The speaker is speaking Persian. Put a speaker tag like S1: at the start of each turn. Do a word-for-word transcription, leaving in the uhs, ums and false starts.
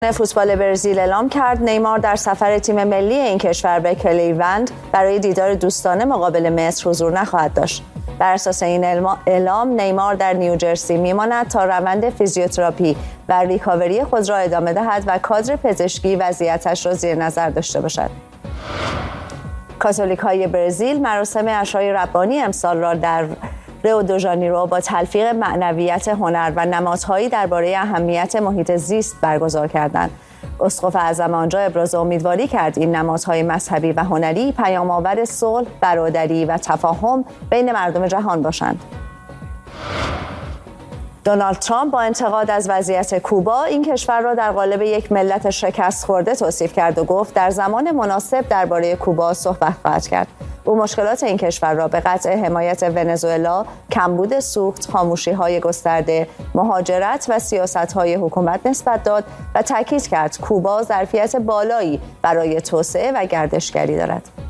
S1: فوتبال برزیل اعلام کرد نیمار در سفر تیم ملی این کشور به کلیوند برای دیدار دوستانه مقابل مصر حضور نخواهد داشت. بر اساس این اعلام نیمار در نیوجرسی میماند تا روند فیزیوتراپی و ریکاوری خود را ادامه دهد و کادر پزشکی وضعیتش را زیر نظر داشته باشد. کاتولیک‌های برزیل مراسم عشای ربانی امسال را در ریو دو ژانیرو با تلفیق معنویت هنر و نمادهایی درباره اهمیت محیط زیست برگزار کردند. اسقف اعظم آنجا ابراز امیدواری کرد این نمادهای مذهبی و هنری پیام‌آور صلح، برادری و تفاهم بین مردم جهان باشند. دونالد ترامپ با انتقاد از وضعیت کوبا این کشور را در قالب یک ملت شکست خورده توصیف کرد و گفت در زمان مناسب درباره کوبا صحبت خواهد کرد. او مشکلات این کشور را به قطع حمایت ونزوئلا، کمبود سوخت، خاموشی‌های گسترده، مهاجرت و سیاست‌های حکومت نسبت داد و تاکید کرد کوبا ظرفیت بالایی برای توسعه و گردشگری دارد.